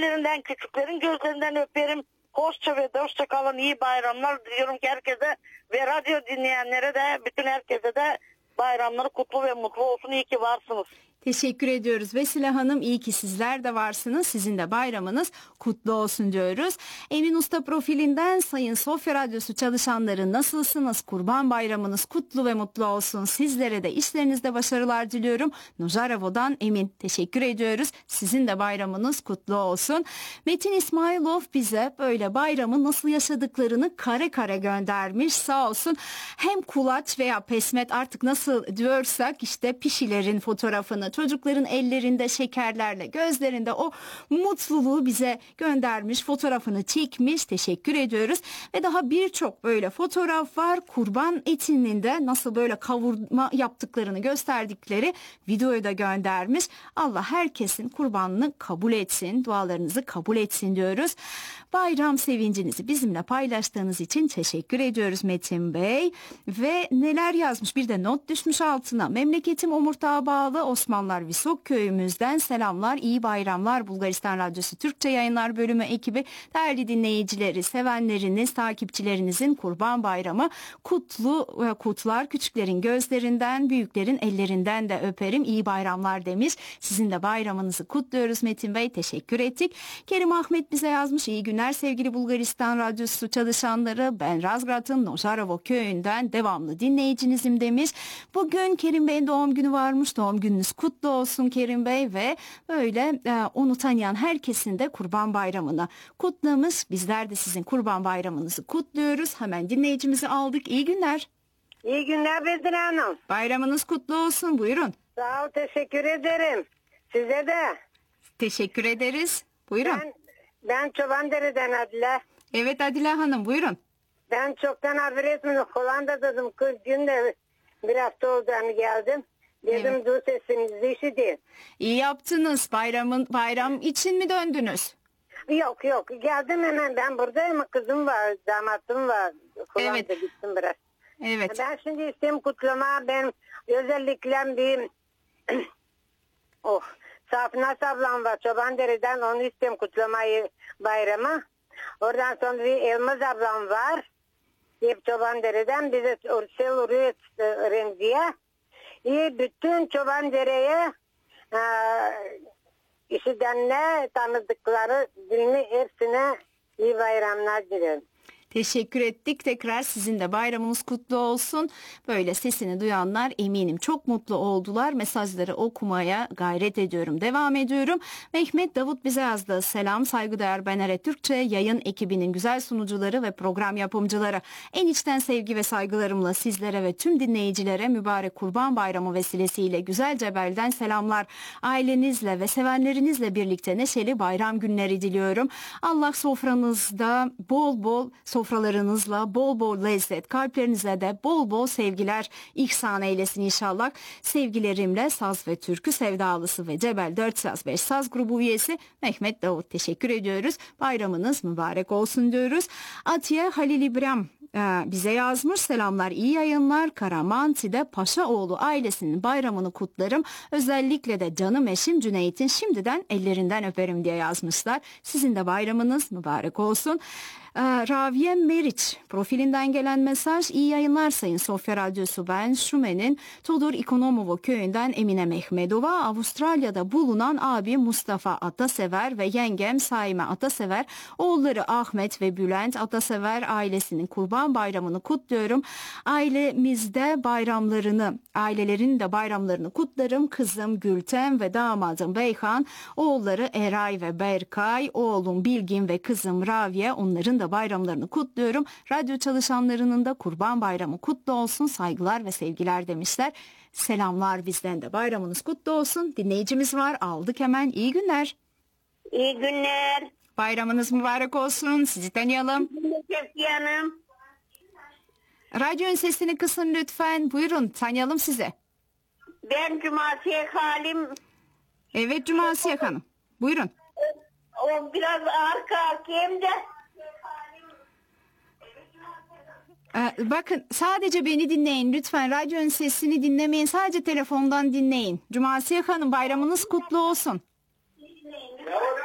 Ellerinden, küçüklerin gözlerinden öperim. Hoşça ve hoşça kalın, iyi bayramlar diliyorum ki herkese ve radyo dinleyenlere de, bütün herkese de bayramları kutlu ve mutlu olsun. İyi ki varsınız. Teşekkür ediyoruz Vesile Hanım. İyi ki sizler de varsınız. Sizin de bayramınız kutlu olsun diyoruz. Emin Usta profilinden Sayın Sofya Radyosu çalışanları nasılsınız? Kurban bayramınız kutlu ve mutlu olsun. Sizlere de işlerinizde başarılar diliyorum. Nojarevo'dan Emin. Teşekkür ediyoruz. Sizin de bayramınız kutlu olsun. Metin İsmailov bize böyle bayramı nasıl yaşadıklarını kare kare göndermiş. Sağ olsun. Hem kulaç veya pesmet artık nasıl diyorsak işte pişilerin fotoğrafını, çocukların ellerinde şekerlerle, gözlerinde o mutluluğu bize göndermiş, fotoğrafını çekmiş. Teşekkür ediyoruz. Ve daha birçok böyle fotoğraf var. Kurban etinin de nasıl böyle kavurma yaptıklarını gösterdikleri videoyu da göndermiş. Allah herkesin kurbanını kabul etsin, dualarınızı kabul etsin diyoruz. Bayram sevincinizi bizimle paylaştığınız için teşekkür ediyoruz Metin Bey. Ve neler yazmış, bir de not düşmüş altına. Memleketim Omurtağa bağlı Osmanlılar Visok köyümüzden selamlar, iyi bayramlar. Bulgaristan Radyosu Türkçe Yayınlar Bölümü ekibi, değerli dinleyicileri, sevenleriniz, takipçilerinizin Kurban Bayramı kutlar, küçüklerin gözlerinden, büyüklerin ellerinden de öperim. İyi bayramlar demiş. Sizin de bayramınızı kutluyoruz Metin Bey. Teşekkür ettik. Kerim Ahmet bize yazmış. İyi günler sevgili Bulgaristan Radyosu çalışanları. Ben Razgrad'ın Nojarevo köyünden devamlı dinleyicinizim demiş. Bugün Kerim Bey'in doğum günü varmış. Doğum gününüz kutlu olsun Kerim Bey ve böyle onu tanıyan herkesin de Kurban Bayramı'na kutlamış. Bizler de sizin Kurban Bayramınızı kutluyoruz. Hemen dinleyicimizi aldık. İyi günler. İyi günler Bedri Hanım. Bayramınız kutlu olsun. Buyurun. Sağ ol, teşekkür ederim. Size de. Teşekkür ederiz. Buyurun. Ben Çobandere'den Adile. Evet Adile Hanım, buyurun. Ben çoktan haber etmedim. Hollanda'daydım. 40 günde bir hafta oldu hani geldim. Dedim evet. Du sesinizi işiteyim. İyi yaptınız. Bayram için mi döndünüz? Yok geldim hemen, ben buradayım. Kızım var, damatım var. Hollanda evet. Gittim biraz. Evet. Ben şimdi isteyeyim kutlama. Ben özellikle bir Safnas ablam var Çobandere'den, onu isteyeyim kutlamayı, bayramı. Oradan sonra bir Elmaz ablam var. Hep Çobandere'den bize Ursel Uruyet Remziye. Bütün Çobandere'ye işidenle tanıdıkları dilini hepsine iyi bayramlar dilerim. Teşekkür ettik. Tekrar sizin de bayramınız kutlu olsun. Böyle sesini duyanlar eminim çok mutlu oldular. Mesajları okumaya gayret ediyorum. Devam ediyorum. Mehmet Davut bize yazdı. Selam, saygıdeğer Benere Türkçe yayın ekibinin güzel sunucuları ve program yapımcıları. En içten sevgi ve saygılarımla sizlere ve tüm dinleyicilere mübarek Kurban Bayramı vesilesiyle güzel Cebel'den selamlar. Ailenizle ve sevenlerinizle birlikte neşeli bayram günleri diliyorum. Allah sofranızda sofralarınızla bol bol lezzet, kalplerinize de bol bol sevgiler ihsan eylesin inşallah. Sevgilerimle saz ve türkü sevdalısı ve Cebel 4 Saz 5 Saz grubu üyesi Mehmet Davut, teşekkür ediyoruz. Bayramınız mübarek olsun diyoruz. Atiye Halil İbrahim bize yazmış. Selamlar, iyi yayınlar. Karamanti'de Paşaoğlu ailesinin bayramını kutlarım. Özellikle de canım eşim Cüneyt'in şimdiden ellerinden öperim diye yazmışlar. Sizin de bayramınız mübarek olsun. Raviye Meriç profilinden gelen mesaj: iyi yayınlar Sayın Sofya Radyosu, ben Şume'nin Todor İkonomovo köyünden Emine Mehmedova. Avustralya'da bulunan abi Mustafa Atasever ve yengem Saime Atasever, oğulları Ahmet ve Bülent Atasever ailesinin Kurban Bayramını kutluyorum. Ailelerin de bayramlarını kutlarım. Kızım Gülten ve damadım Beyhan, oğulları Eray ve Berkay, oğlum Bilgin ve kızım Raviye, onların da bayramlarını kutluyorum. Radyo çalışanlarının da Kurban Bayramı kutlu olsun. Saygılar ve sevgiler demişler. Selamlar bizden de. Bayramınız kutlu olsun. Dinleyicimiz var. Aldık hemen. İyi günler. İyi günler. Bayramınız mübarek olsun. Sizi tanıyalım. Hanım. Radyonun sesini kısın lütfen. Buyurun, tanıyalım sizi. Ben Cumasiye Halim. Evet Cumasiye Hanım. Buyurun. O biraz arka hem de. Bakın, sadece beni dinleyin lütfen, radyonun sesini dinlemeyin, sadece telefondan dinleyin. Cumasiye Hanım, bayramınız kutlu olsun.